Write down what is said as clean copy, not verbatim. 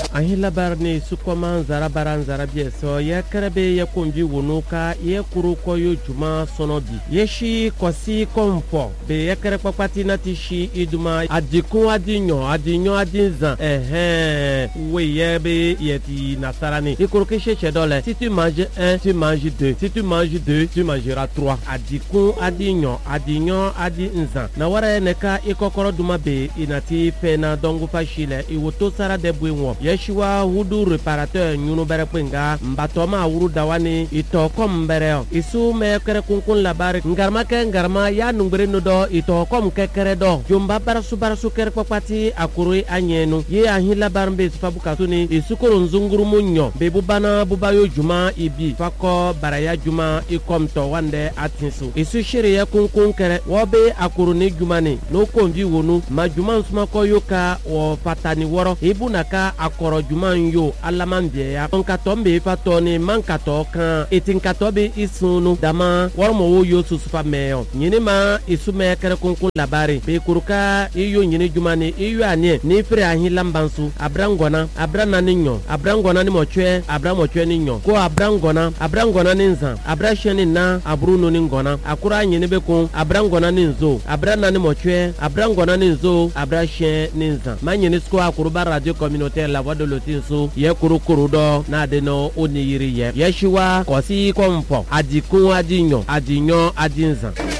ahila barni sukoma zarabaran zarabie so ya karebe ya kunji wonuka ye kuru koyo juma sonobi yeshi kosi kompo be ya kare papati natishi iduma adikun adinyo adinzan we ye be yeti nasarani ikuru keshe dole si tu manges 1 tu manges 2 si tu manges 2 tu mangeras 3 adikun adinyo adinzan na wara neka ikokoro duma be inati pena dongu fashile iwoto sara de bwenwo yeshiwa hudu reparateur nyunu bere penga mbatoma wuru dawani ito kom bere isu me kere kunkun labari ngarma ya nungbere nodo ito kom kekere do jomba barasu kere papati akuru anyenu ye ahin labar mbe sifabuka tuni isukuru nzunguru munyo bebu bana bubayo juma ibi fako baraya juma ikomto wande atinsu isu shiri ya kunkun kere wobe akuru ni jumani no konvi wonu ma juma nsuma ko yoka o fatani woro ibunaka akoro juma yo alamambie ya onkato mbe fatoni mankato kan etinkato be isunu dama wormo wo yo susufa meyo nyini ma isume kere kunkun labari be kuruka iyo nyini jumani iyo anie ni fere ahin lambansu abrangona ninyo abrangona ni mochwe abramochwe ninyo ko abrangona ninza abrasheni na abruno ningona akura nyini be kun abrangona ninzo abrana ni mochwe abrangona ninzo abrashe ninza manyini sko akuruba radio communautaire la voix de l'Otinso ye kurukuru do na adeno oniyiri ye yeshiwa kosi kompo adikun adinyo adinza